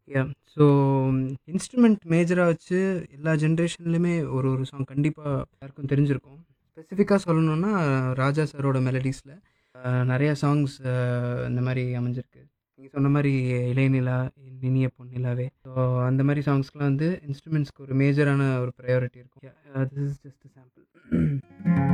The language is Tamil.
யாஹ்! ஸோ இன்ஸ்ட்ருமெண்ட் மேஜரா வச்சு எல்லா ஜெனரேஷன்லயுமே ஒரு ஒரு சாங் கண்டிப்பா எல்லாருக்கும் தெரிஞ்சிருக்கும். ஸ்பெசிஃபிக்கா சொல்லணும்னா, ராஜா சாரோட மெலோடிஸ்ல நெறைய சாங்ஸ் இந்த மாரி அமைஞ்சிருக்கு. நீங்க சொன்ன மாரி இளையநிலா, இனிய பொன்னிலாவே. ஸோ அந்த மாரி சாங்ஸ்க்குலாம் வந்து இன்ஸ்ட்ருமெண்ட்ஸ்க்கு ஒரு மேஜரான ஒரு ப்ரையாரிட்டி இருக்கும். This is just a sample.